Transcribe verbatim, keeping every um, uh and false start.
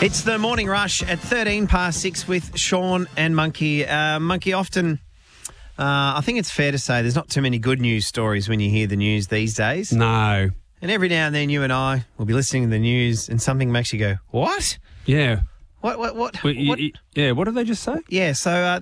It's the morning rush at thirteen past six with Sean and Monkey. Uh, Monkey, often, uh, I think it's fair to say there's not too many good news stories when you hear the news these days. No. And every now and then you and I will be listening to the news and something makes you go, what? Yeah. What, what, what? Well, y- what? y- yeah, what did they just say? Yeah, so uh,